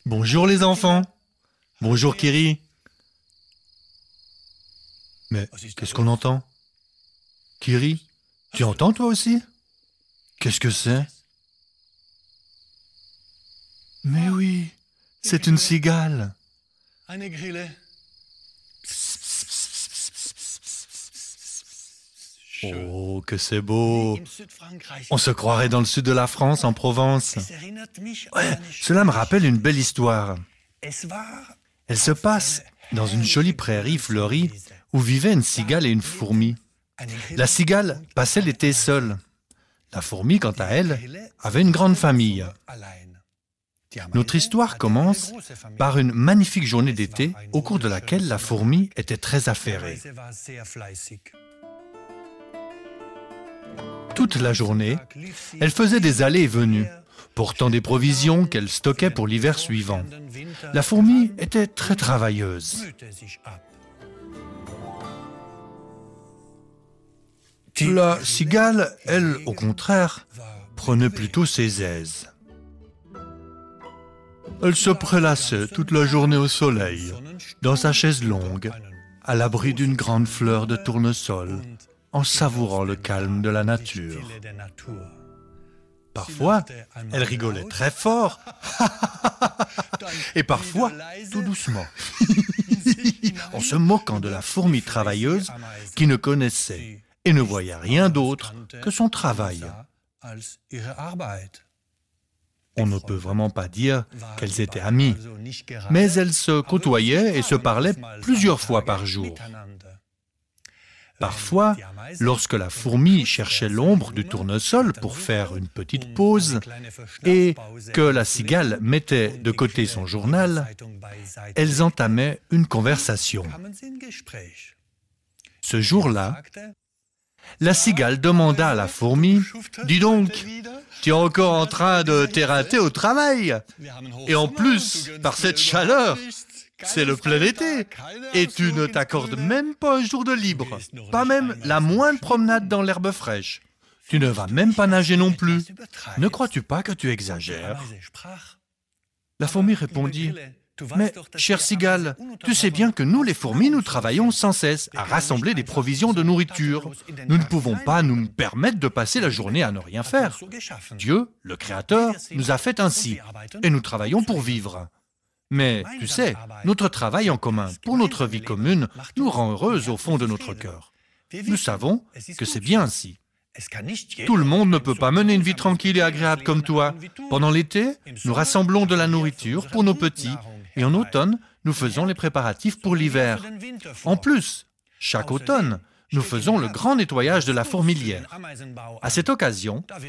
Bonjour les enfants. Bonjour Kiri. Mais qu'est-ce qu'on entend? Kiri, tu entends toi aussi? Qu'est-ce que c'est? Mais oui, c'est une cigale. Eine Grille. Oh, que c'est beau. Im Südfrankreich. On se croirait dans le sud de la France, en Provence. Es erinnert mich an Ouais, eine cela me rappelle une belle histoire. Es war Elle se passe dans une jolie prairie fleurie où vivaient une cigale et une fourmi. eine Grille. La cigale passait l'été seule. La fourmi, quant à elle, avait une grande famille. Allein. Die haben Notre eine histoire commence große Familie. par une magnifique journée d'été au cours de laquelle la fourmi était très affairée. Reise war sehr fleißig. Toute la journée, elle faisait des allées et venues, portant des provisions qu'elle stockait pour l'hiver suivant. La fourmi était très travailleuse. Mühte sich ab. La cigale, elle, au contraire, prenait plutôt ses aises. Elle se prélassait toute la journée au soleil, dans sa chaise longue, à l'abri d'une grande fleur de tournesol, en savourant le calme de la nature. Stille der Natur. Parfois, elle rigolait très fort, et parfois, tout doucement, en se moquant de la fourmi travailleuse qui ne connaissait et ne voyait rien d'autre que son travail. Als ihre Arbeit. On ne peut vraiment pas dire qu'elles étaient amies, Also nicht gerade, mais elles se côtoyaient et se aber parlaient manchmal plusieurs am fois Tage par jour. miteinander. Parfois, lorsque la fourmi cherchait l'ombre du tournesol pour faire une petite pause et que la cigale mettait de côté son journal, elles entamaient une conversation. Kamen sie in Gespräch. Ce jour-là, Sagte, la cigale demanda à la fourmi « Dis donc, tu es encore en train de t'éreinter au travail. wir haben Et en Hochsommer, plus, du gönnst par cette dir chaleur, überhaupt nichts, c'est keine le plein été. Freitag, keine Et tu Ausflug ne ins t'accordes Grüne. même pas un jour de libre, pas même la moindre promenade dans l'herbe fraîche. Tu ne vas même pas nager non plus. Ne crois-tu pas que tu exagères ?» Ameise sprach, La fourmi liebe répondit Grille, du « Mais, weißt doch, dass chère die cigale, Ameise tu sais bien que nous, les fourmis, nous travaillons sans cesse à rassembler des provisions de nourriture. Nous ne pouvons pas nous permettre de passer la journée à ne rien faire. so geschaffen. Dieu, le Créateur, nous a fait ainsi, et nous travaillons pour vivre. Mais, tu sais, notre travail en commun, pour notre vie commune, nous rend heureux au fond de notre cœur. Nous savons que c'est bien ainsi. Es kann nicht jeder Tout le monde ne peut pas mener une vie tranquille et agréable comme toi. Pendant l'été, nous rassemblons de la nourriture pour nos petits, et en automne, nous faisons les préparatifs pour l'hiver. En plus, chaque automne, nous faisons le grand nettoyage de la fourmilière. À cette occasion,